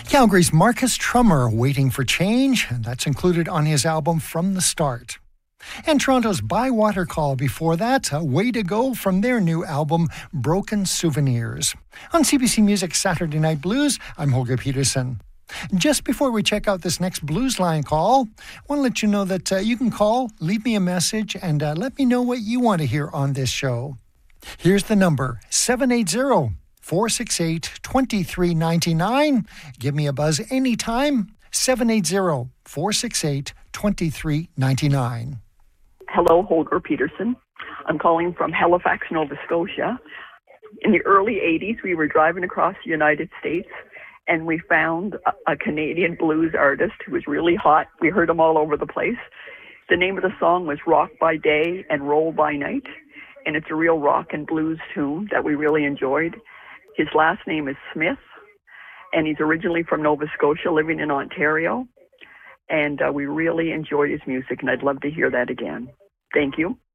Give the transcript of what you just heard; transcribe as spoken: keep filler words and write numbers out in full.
Calgary's Marcus Trummer, Waiting for Change, and that's included on his album From the Start. And Toronto's Bywater Call before that, a Way to Go from their new album, Broken Souvenirs. On C B C Music Saturday Night Blues, I'm Holger Peterson. Just before we check out this next Blues Line call, I want to let you know that uh, you can call, leave me a message, and uh, let me know what you want to hear on this show. Here's the number, seven eight zero, four six eight, two three nine nine. Give me a buzz anytime, seven eight zero, four six eight, two three nine nine. Hello, Holger Peterson. I'm calling from Halifax, Nova Scotia. In the early eighties, we were driving across the United States, and we found a, a Canadian blues artist who was really hot. We heard him all over the place. The name of the song was Rock by Day and Roll by Night, and it's a real rock and blues tune that we really enjoyed. His last name is Smith, and he's originally from Nova Scotia, living in Ontario. And uh, we really enjoyed his music, and I'd love to hear that again. Thank you.